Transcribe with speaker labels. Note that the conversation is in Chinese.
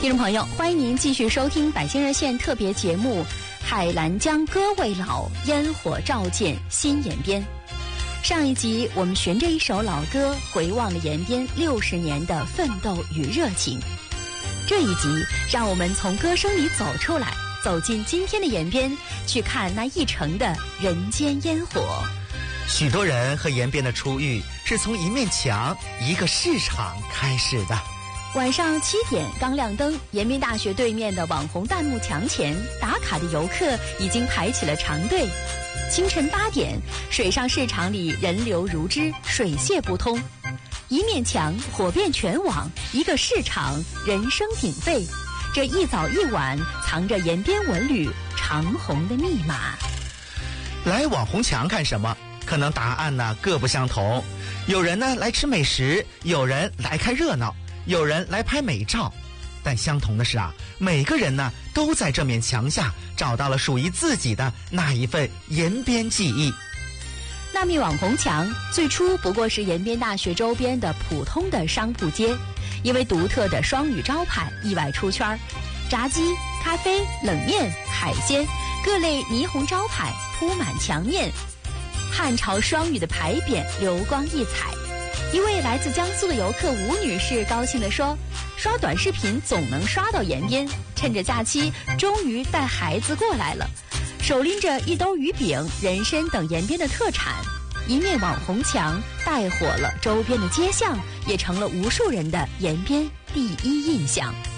Speaker 1: 听众朋友，欢迎您继续收听百姓热线特别节目《海兰江歌未老，烟火照见新延边》。上一集我们循着一首老歌回望了延边60年的奋斗与热情。这一集让我们从歌声里走出来，走进今天的延边，去看那一城的人间烟火。
Speaker 2: 许多人和延边的初遇是从一面墙、一个市场开始的。
Speaker 1: 晚上7点刚亮灯，延边大学对面的网红弹幕墙前打卡的游客已经排起了长队。清晨8点，水上市场里人流如织，水泄不通。一面墙火遍全网，一个市场人声鼎沸。这一早一晚，藏着延边文旅长虹的密码。
Speaker 2: 来网红墙干什么？可能答案呢各不相同。有人呢来吃美食，有人来看热闹，有人来拍美照，但相同的是每个人呢都在这面墙下找到了属于自己的那一份延边记忆。
Speaker 1: 那面网红墙最初不过是延边大学周边的普通的商铺街，因为独特的双语招牌意外出圈，炸鸡、咖啡、冷面、海鲜各类霓虹招牌铺满墙面，汉朝双语的牌匾流光溢彩。一位来自江苏的游客吴女士高兴地说，刷短视频总能刷到延边，趁着假期终于带孩子过来了，手拎着一兜鱼饼、人参等延边的特产。一面网红墙带火了周边的街巷，也成了无数人的延边第一印象。